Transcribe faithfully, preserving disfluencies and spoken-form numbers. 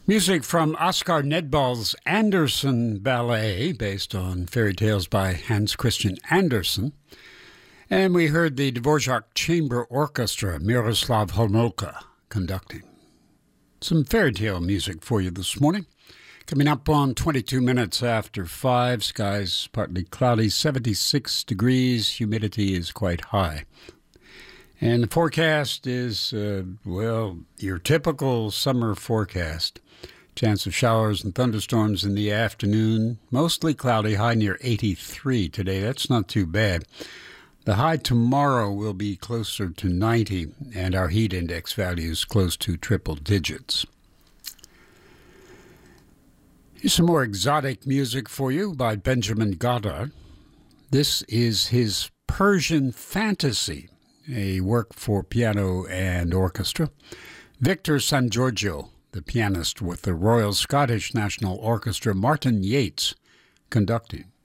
Music from Oskar Nedball's Andersen Ballet, based on fairy tales by Hans Christian Andersen. And we heard the Dvorak Chamber Orchestra, Miroslav Homolka, conducting. Some fairy tale music for you this morning. Coming up on twenty-two minutes after five, skies partly cloudy, seventy-six degrees, humidity is quite high. And the forecast is, uh, well, your typical summer forecast. Chance of showers and thunderstorms in the afternoon. Mostly cloudy, high near eighty-three today. That's not too bad. The high tomorrow will be closer to ninety, and our heat index value is close to triple digits. Here's some more exotic music for you by Benjamin Goddard. This is his Persian Fantasy, a work for piano and orchestra. Victor Sangiorgio, the pianist with the Royal Scottish National Orchestra, Martin Yates conducting.